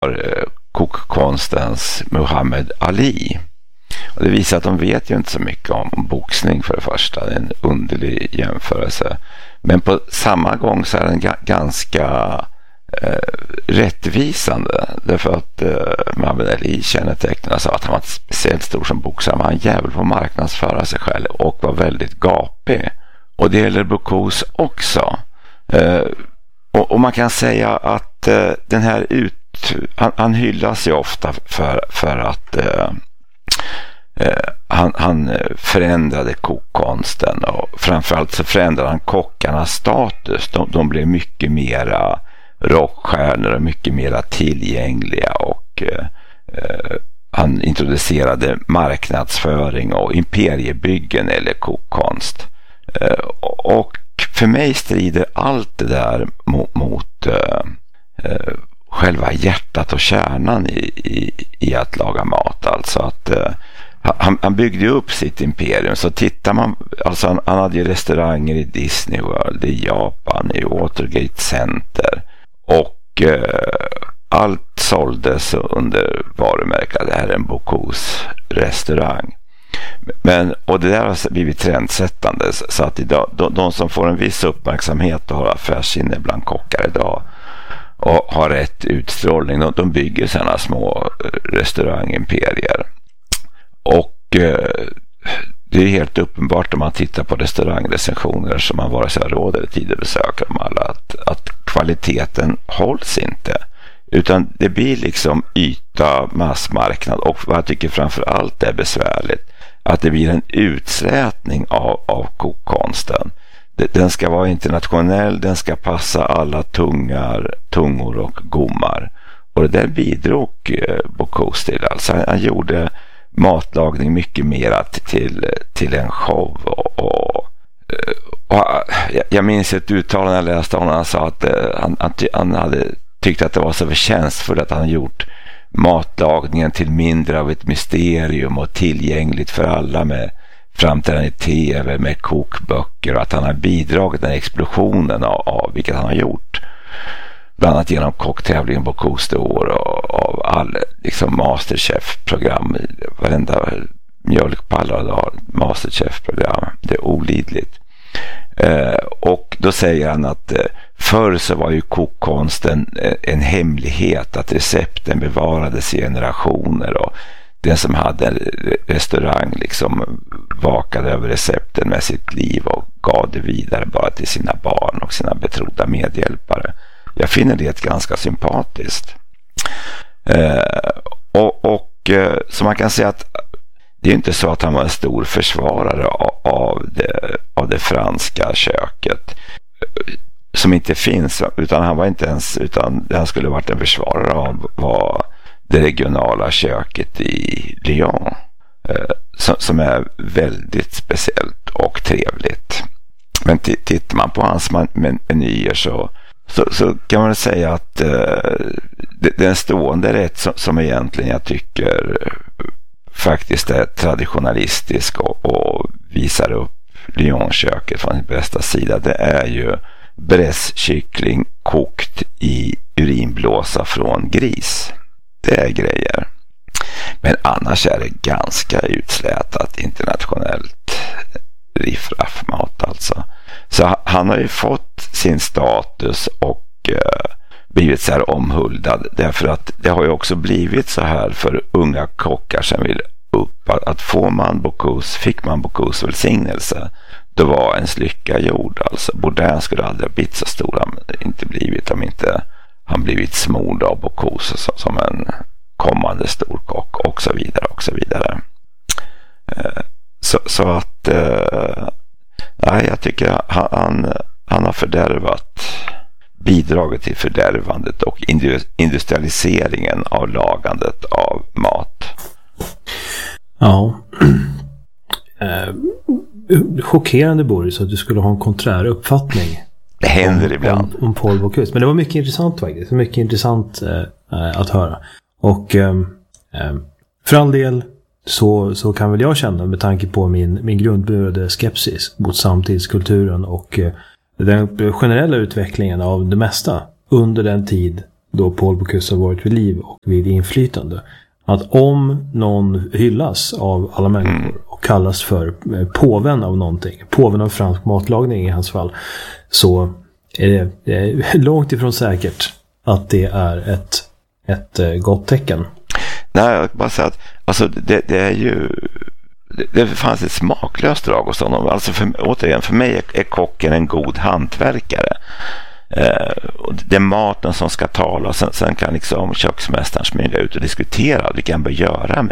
kokkonstens Muhammad Ali. Och det visar att de vet ju inte så mycket om boxning för det första. Det är en underlig jämförelse. Men på samma gång så är den ganska rättvisande. Därför att Muhammad Ali kännetecknas av att han var speciellt stor som boxare. Han var en jävel på att marknadsföra sig själv och var väldigt gapig. Och det gäller Bocuse också. Och man kan säga att den här han hyllas ju ofta för att han förändrade kokkonsten, och framförallt så förändrade han kockarnas status. De blev mycket mera rockstjärnor och mycket mera tillgängliga, och han introducerade marknadsföring och imperiebyggen eller kokkonst. Och för mig strider allt det där mot själva hjärtat och kärnan i att laga mat. Alltså att han byggde upp sitt imperium. Så tittar man, alltså han hade ju restauranger i Disney World, i Japan, i Watergate Center, och allt såldes under varumärket det här är en Bocuse restaurang. Och det där har blivit trendsättande, så att idag, de som får en viss uppmärksamhet och har affärssinne bland kockar idag och har rätt utstrålning, de bygger sådana små restaurangimperier. Och det är helt uppenbart om man tittar på restaurangrecensioner som man vare sig har råd eller tid att besöka dem alla, att kvaliteten hålls inte, utan det blir liksom yta, massmarknad, och vad jag tycker framför allt är besvärligt, att det blir en utslätning av kokkonsten. Den ska vara internationell, den ska passa alla tungor och gommar. Och det där bidrog Bocuse till. Alltså han gjorde matlagning mycket mer till en show. Och jag minns ett uttalande jag läste om, han sa att han hade tyckt att det var så förtjänstfullt att han gjort matlagningen till mindre av ett mysterium och tillgängligt för alla, med framträdande i tv, med kokböcker, och att han har bidragit den explosionen av vilket han har gjort, bland annat genom kocktävlingen Bocuse d'Or och av all liksom Masterchef-program, varenda mjölkpallare har Masterchef-program. Det är olidligt. Och då säger han att förr så var ju kokkonsten en hemlighet, att recepten bevarades i generationer, och den som hade en restaurang liksom vakade över recepten med sitt liv och gav det vidare bara till sina barn och sina betrodda medhjälpare. Jag finner det ganska sympatiskt. Så man kan säga att det är inte så att han var en stor försvarare av det franska köket, som inte finns, utan han var inte ens, utan han skulle varit en försvarare av var det regionala köket i Lyon, som är väldigt speciellt och trevligt. Men tittar man på hans menyer så kan man säga att det är en stående rätt som egentligen jag tycker faktiskt är traditionalistisk och visar upp Lyon-köket från sin bästa sida. Det är ju brässkyckling kokt i urinblåsa från gris. Det är grejer. Men annars är det ganska utslätat internationellt riffraffmat alltså. Så han har ju fått sin status och blivit så här omhuldad, därför att det har ju också blivit så här för unga kockar som vill upp, att fick man Bocuse välsignelse, då var ens lycka gjord. Alltså Bourdain skulle aldrig ha blivit så stor, inte blivit om inte han blivit smord av Bocuse som en kommande storkock, och så vidare och så vidare. Så att nej, jag tycker han har bidragit till fördärvandet och industrialiseringen av lagandet av mat. Ja. Chockerande, Boris, att du skulle ha en konträr uppfattning. Det händer ibland. Om Paul Bocuse. Men det var mycket intressant faktiskt. Mycket intressant att höra. Och för all del så kan väl jag känna, med tanke på min grundburade skepsis mot samtidskulturen och den generella utvecklingen av det mesta under den tid då Paul Bocuse har varit vid liv och vid inflytande, att om någon hyllas av alla människor och kallas för påven av någonting, påven av fransk matlagning i hans fall, så är det långt ifrån säkert att det är ett gott tecken. Nej, jag bara säga att alltså, det är ju det fanns ett smaklöst drag hos honom. Alltså återigen, för mig är kocken en god hantverkare. Och det är maten som ska tala. Sen kan liksom köksmästaren smyga ut och diskutera vilka han bör göra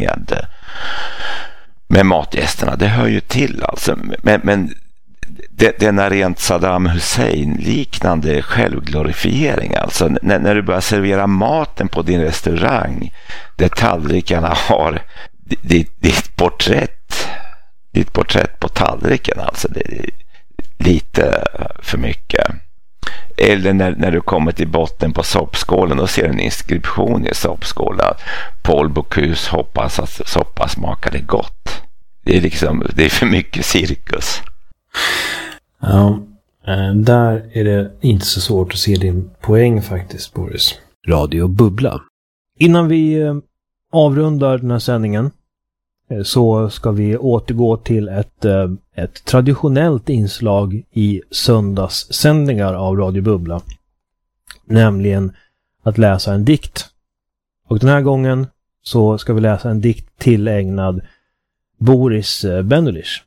med matgästerna. Det hör ju till alltså. Men det är en rent Saddam Hussein-liknande självglorifiering. Alltså när du börjar servera maten på din restaurang där tallrikarna har ditt porträtt på tallriken, alltså det är lite för mycket. Eller när du kommer till botten på soppskålen och ser en inskription i soppskålen: Paul Bocuse hoppas att soppa smakade gott. Det är för mycket cirkus. Ja, där är det inte så svårt att se din poäng faktiskt, Boris. Radio Bubbla. Innan vi avrundar den här sändningen så ska vi återgå till ett traditionellt inslag i söndagssändningar av Radio Bubbla. Nämligen att läsa en dikt. Och den här gången så ska vi läsa en dikt tillägnad Boris Benulich.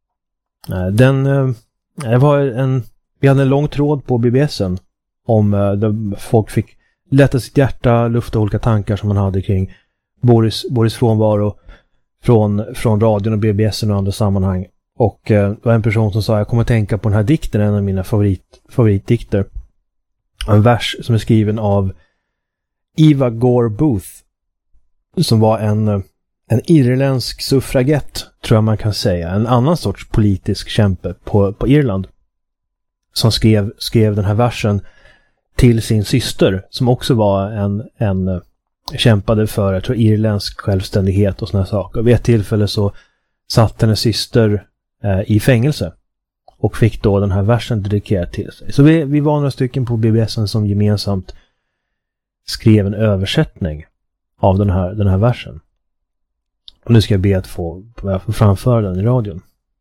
Vi hade en lång tråd på BBSen om där folk fick lätta sitt hjärta, lufta olika tankar som man hade kring Boris frånvaro från radion och BBSen och andra sammanhang. Och det var en person som sa: jag kommer att tänka på den här dikten, en av mina favoritdikter. En vers som är skriven av Eva Gore Booth, som var en irländsk suffragett, tror jag man kan säga. En annan sorts politisk kämpe på Irland. Som skrev den här versen till sin syster, som också var en kämpade för, jag tror, irländsk självständighet och såna saker. Vid ett tillfälle så satt hennes syster i fängelse och fick då den här versen dedikerad till sig. Så vi var några stycken på BBSen som gemensamt skrev en översättning av den här versen. Och nu ska jag be att få framföra den i radion.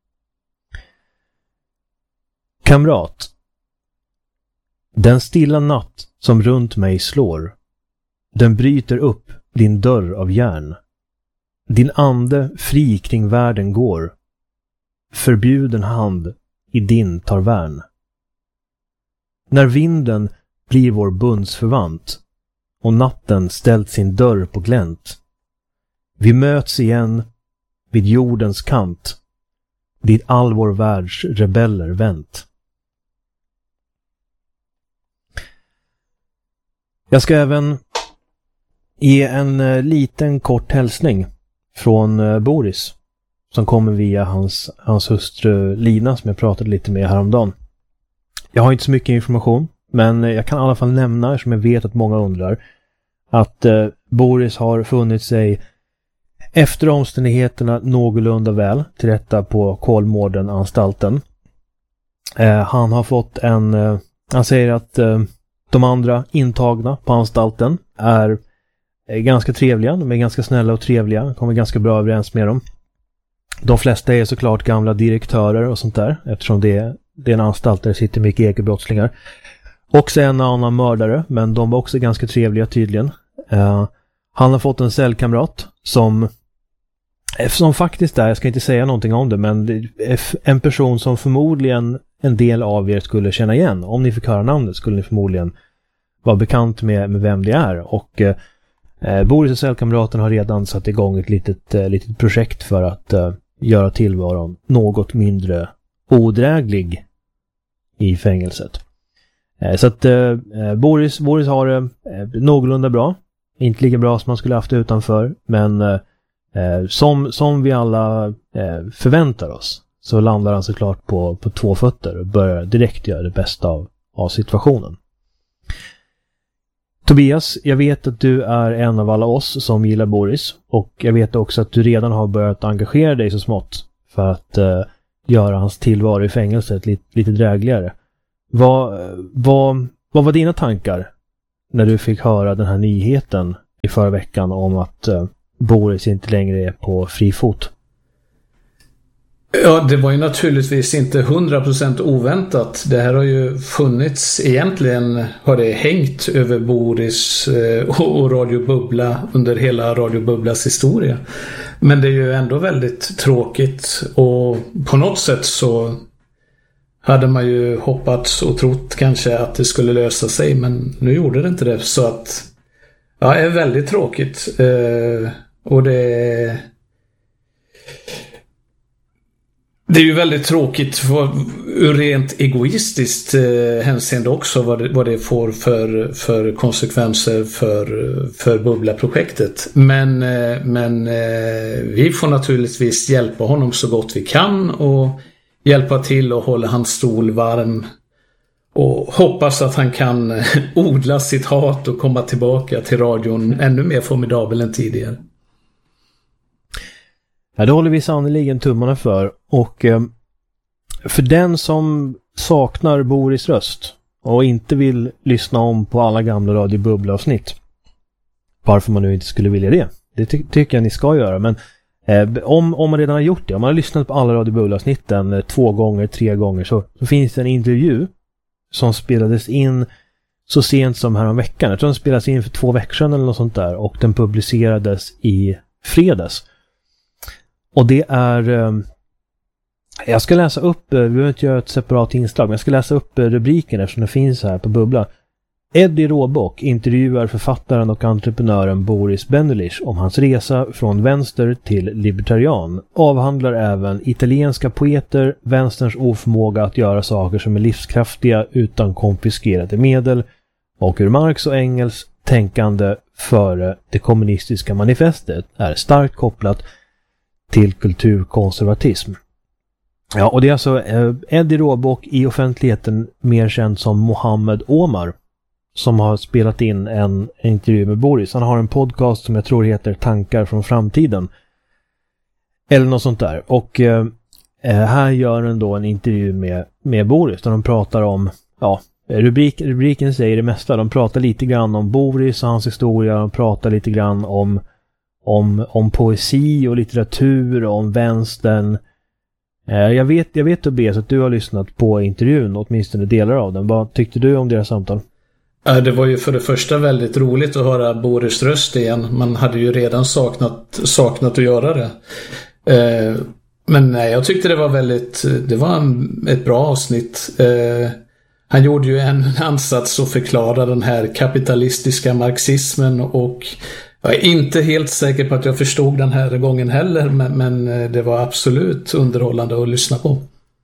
Kamrat. Den stilla natt som runt mig slår, den bryter upp din dörr av järn. Din ande fri kring världen går. Förbjuden hand i din tar värn. När vinden blir vår bundsförvant och natten ställt sin dörr på glänt, vi möts igen vid jordens kant, dit all vår världs rebeller vänt. Jag ska även ge en liten kort hälsning från Boris, som kommer via hans hustru Lina, som jag pratade lite med häromdagen. Jag har inte så mycket information, men jag kan i alla fall nämna, som jag vet att många undrar, att Boris har funnit sig efter omständigheterna någorlunda väl till rätta på Kolmården-anstalten. Han har fått han säger att de andra intagna på anstalten är ganska trevliga. De är ganska snälla och trevliga. Kommer ganska bra överens med dem. De flesta är såklart gamla direktörer och sånt där, eftersom det är en anstalt där det sitter mycket ekobrottslingar. Också en annan mördare, men de var också ganska trevliga tydligen. Han har fått en cellkamrat som faktiskt är, jag ska inte säga någonting om det, men det är en person som förmodligen en del av er skulle känna igen. Om ni fick höra namnet skulle ni förmodligen vara bekant med vem det är. Och Boris och cellkamraten har redan satt igång ett litet projekt för att göra tillvaron något mindre odräglig i fängelset. Så att Boris har det någorlunda bra. Inte lika bra som man skulle haft utanför, men som vi alla förväntar oss, så landar han såklart på 2 fötter och börjar direkt göra det bästa av situationen. Tobias, jag vet att du är en av alla oss som gillar Boris, och jag vet också att du redan har börjat engagera dig så smått för att göra hans tillvaro i fängelset lite drägligare. Vad var dina tankar när du fick höra den här nyheten i förra veckan om att Boris inte längre är på fri fot? Ja, det var ju naturligtvis inte 100% oväntat. Det här har ju funnits, egentligen har det hängt över Boris och Radio Bubbla under hela Radio Bubblas historia. Men det är ju ändå väldigt tråkigt, och på något sätt så hade man ju hoppats och trott kanske att det skulle lösa sig, men nu gjorde det inte det. Så att, ja, det är väldigt tråkigt. Och det är ju väldigt tråkigt ur rent egoistiskt hänseende också, vad det får för konsekvenser för Bubbla-projektet. Men vi får naturligtvis hjälpa honom så gott vi kan och hjälpa till och hålla hans stol varm och hoppas att han kan odla sitt hat och komma tillbaka till radion ännu mer formidabel än tidigare. Ja, det håller vi sannoliken tummarna för. Och för den som saknar Boris röst och inte vill lyssna om på alla gamla Radio Bubbla-avsnitt, varför man nu inte skulle vilja det tycker jag ni ska göra. Men om man redan har gjort det, om man har lyssnat på alla Radio Bubbla-avsnitten 2 gånger, 3 gånger, så finns det en intervju som spelades in så sent som här om veckan. Jag tror den spelades in för 2 veckor sedan eller något sånt där, och den publicerades i fredags. Och det är... jag ska läsa upp... Vi behöver inte göra ett separat inslag, men jag ska läsa upp rubriken eftersom det finns här på Bubbla. Eddie Råbock intervjuar författaren och entreprenören Boris Benulich om hans resa från vänster till libertarian. Avhandlar även italienska poeter, vänsterns oförmåga att göra saker som är livskraftiga utan konfiskerade medel, och hur Marx och Engels tänkande före det kommunistiska manifestet är starkt kopplat till kulturkonservatism. Ja, och det är alltså Eddie Råbock, i offentligheten mer känd som Mohammed Omar, som har spelat in en intervju med Boris. Han har en podcast som jag tror heter Tankar från framtiden. Eller något sånt där. Och här gör han då en intervju med Boris där de pratar om, ja, rubriken säger det mesta. De pratar lite grann om Boris och hans historia. De pratar lite grann om poesi och litteratur och om vänstern. Jag vet Tobias att du har lyssnat på intervjun, åtminstone delar av den. Vad tyckte du om deras samtal? Det var ju för det första väldigt roligt att höra Boris röst igen. Man hade ju redan saknat att göra det. Men nej, jag tyckte det var ett bra avsnitt. Han gjorde ju en ansats att förklara den här kapitalistiska marxismen, och jag är inte helt säker på att jag förstod den här gången heller, men det var absolut underhållande att lyssna på.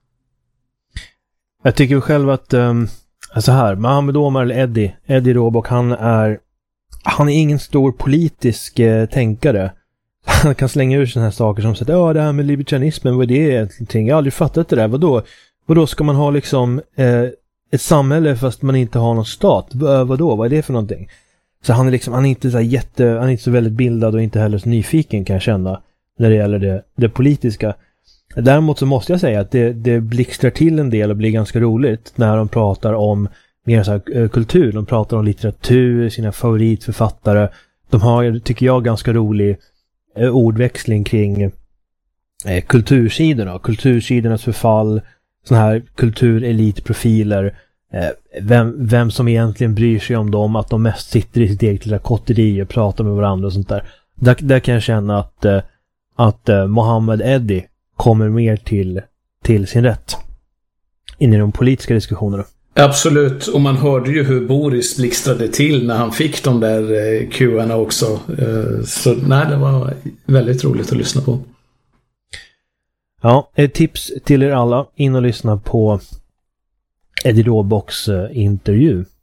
Jag tycker själv att så här, Mohammed Omar eller Eddie Råbock, han är ingen stor politisk tänkare. Han kan slänga ur sådana här saker som säger, ja, det här med libertarianismen, vad det är någonting. Jag har aldrig fattat det där. Vadå ska man ha liksom ett samhälle fast man inte har någon stat? Vadå? Vad är det för någonting? Så han är inte han är inte så väldigt bildad och inte heller så nyfiken, kan jag känna, när det gäller det politiska. Däremot så måste jag säga att det blixtrar till en del och blir ganska roligt när de pratar om mer så här kultur. De pratar om litteratur, sina favoritförfattare. De har, tycker jag, ganska rolig ordväxling kring kultursidornas förfall, såna här kulturelitprofiler, vem som egentligen bryr sig om dem, att de mest sitter i sitt eget lilla kotteri och pratar med varandra och sånt där. Där kan jag känna att Mohammed Eddie kommer mer till sin rätt in i de politiska diskussionerna. Absolut, och man hörde ju hur Boris blixtrade till när han fick de där Q&A också. Så nej, det var väldigt roligt att lyssna på. Ja, ett tips till er alla, in och lyssna på Eddie Råbocks intervju